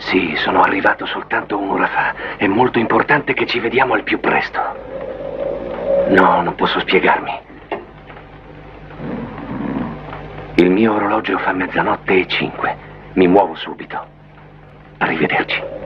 Sì, sono arrivato soltanto un'ora fa. È molto importante che ci vediamo al più presto. No, non posso spiegarmi. Il mio orologio fa 00:05. Mi muovo subito. Arrivederci.